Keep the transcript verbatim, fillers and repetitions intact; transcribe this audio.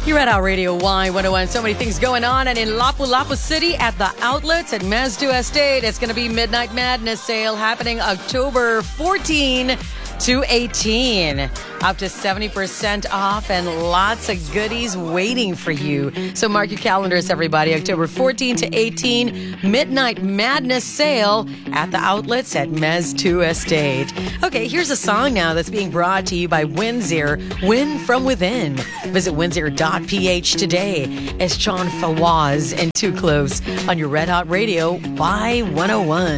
You're at our Radio Y one oh one. So many things going on. And in Lapu-Lapu City at the outlets at Mezdu Estate, it's going to be Midnight Madness sale happening October fourteenth to eighteenth. Up to seventy percent off and lots of goodies waiting for you. So mark your calendars, everybody. October fourteenth to eighteenth, Midnight Madness sale at the outlets at Mezdu Estate. Okay, here's a song now that's being brought to you by Windsor, Win From Within. Visit windsor dot p h today. It's John Fawaz and Too Close on your Red Hot Radio Y one oh one.